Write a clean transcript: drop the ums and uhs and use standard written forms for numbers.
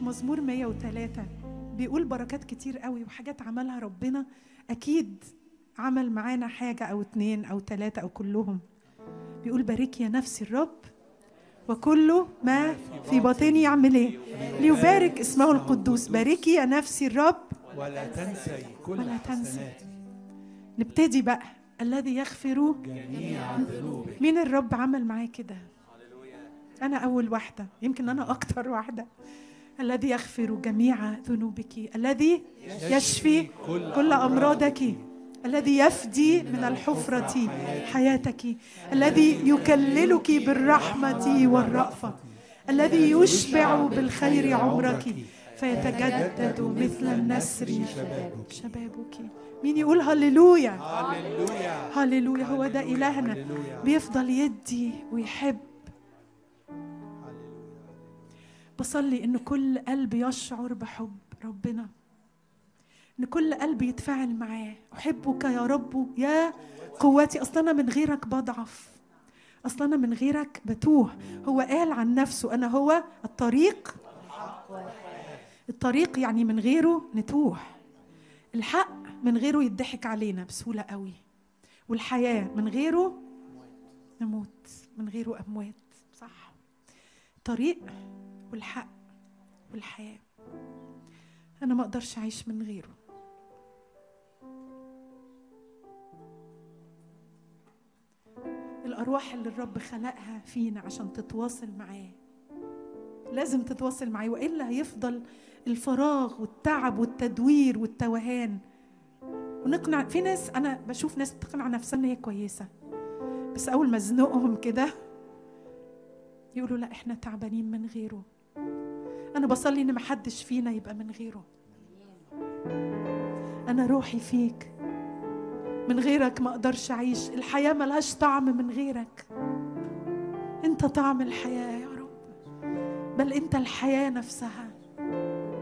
مزمور 103 بيقول بركات كتير قوي وحاجات عملها ربنا. أكيد عمل معانا حاجة أو 2 أو 3 أو كلهم. بيقول بارك يا نفسي الرب وكل ما في باطني يعمل ايه؟ ليبارك اسمه القدوس. باركي يا نفسي الرب ولا تنسي كل حسناتك. نبتدي بقى. الذي يغفر جميع ذنوبك. مين الرب عمل معايا كده؟ أنا أول واحدة، يمكن أنا أكتر واحدة. الذي يغفر جميع ذنوبك، الذي يشفي كل أمراضك، الذي يفدي من الحفرة حياتك، الذي يكللك بالرحمة والرأفة، الذي يشبع بالخير عمرك فيتجدد مثل النسر شبابك. مين يقول هللويا؟ هللويا هللويا. هو ده إلهنا، بيفضل يدي ويحب. بصلي إن كل قلب يشعر بحب ربنا، إن كل قلب يتفاعل معاه. أحبك يا رب يا قوتي. أصلا من غيرك بضعف، أصلا من غيرك بتوه. هو قال عن نفسه أنا هو الطريق. الطريق يعني من غيره نتوه. الحق من غيره يضحك علينا بسهولة قوي. والحياة من غيره نموت، من غيره أموات. صح؟ الطريق والحق والحياة أنا ما أقدرش أعيش من غيره. الأرواح اللي الرب خلقها فينا عشان تتواصل معاه لازم تتواصل معاه، وإلا هيفضل الفراغ والتعب والتدوير والتوهان. ونقنع في ناس، أنا بشوف ناس تقنع نفسها إن هي كويسة، بس أول ما زنقهم كده يقولوا لا إحنا تعبانين من غيره. أنا بصلي إن محدش فينا يبقى من غيره. أنا روحي فيك، من غيرك ما أقدرش أعيش. الحياة ملهاش طعم من غيرك. أنت طعم الحياة يا رب، بل أنت الحياة نفسها.